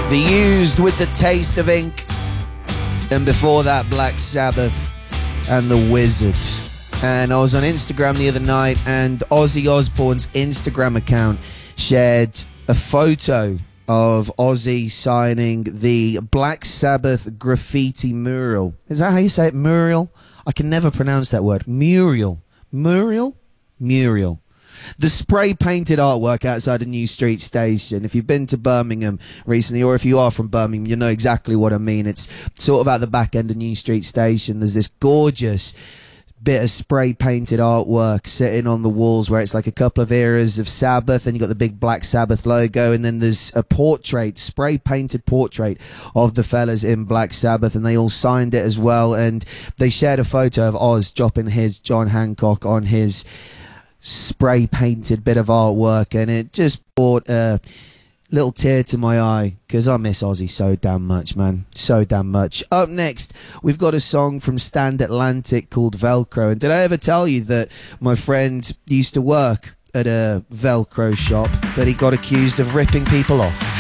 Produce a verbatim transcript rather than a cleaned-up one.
The Used with The Taste of Ink. And before that, Black Sabbath and The Wizard. And I was on Instagram the other night, and Ozzy Osbourne's Instagram account shared a photo of Ozzy signing the Black Sabbath graffiti mural. Is that how you say it? Mural? I can never pronounce that word. Muriel. Muriel? Muriel. The spray-painted artwork outside the New Street Station. If you've been to Birmingham recently, or if you are from Birmingham, you know exactly what I mean. It's sort of at the back end of New Street Station. There's this gorgeous bit of spray-painted artwork sitting on the walls where it's like a couple of eras of Sabbath, and you've got the big Black Sabbath logo, and then there's a portrait, spray-painted portrait of the fellas in Black Sabbath, and they all signed it as well. And they shared a photo of Oz dropping his John Hancock on his spray painted bit of artwork, and it just brought a little tear to my eye because I miss Ozzy so damn much, man, so damn much. Up next, we've got a song from Stand Atlantic called Velcro. And did I ever tell you that my friend used to work at a Velcro shop, but he got accused of ripping people off?